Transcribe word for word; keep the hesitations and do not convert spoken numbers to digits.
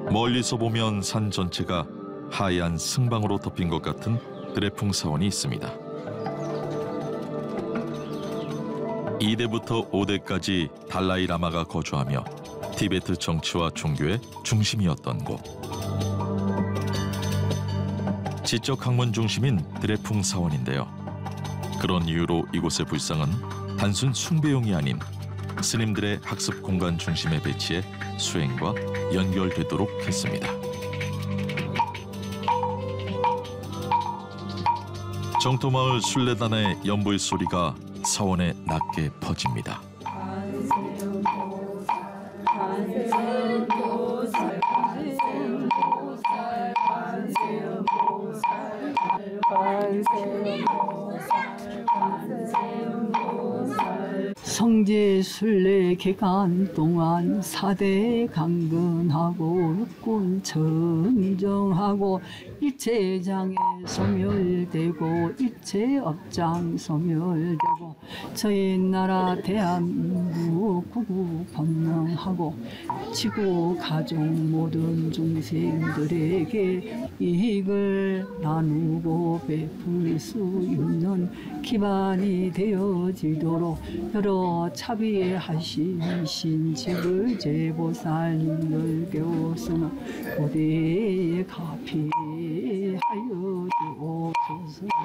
멀리서 보면 산 전체가 하얀 승방으로 덮인 것 같은 드레풍 사원이 있습니다. 이 대부터 오 대까지 달라이 라마가 거주하며 티베트 정치와 종교의 중심이었던 곳. 지적 학문 중심인 드레풍 사원인데요. 그런 이유로 이곳의 불상은 단순 숭배용이 아닌 스님들의 학습 공간 중심에 배치해 수행과 연결되도록 했습니다. 정토마을 순례단의 연불 소리가 사원에 낮게 퍼집니다. 성지 순례 기간 동안 사대 강근하고 육군 천정하고 일체장애 소멸되고 일체업장 소멸되고 저희 나라 대한민국 구국 번영하고 지구 가족 모든 중생들에게 이익을 나누고 베풀 수 있는 기반이 되어지도록 여러 차비하신 신집을 제보살님들께서는 고대에 가피하여 주옵소서.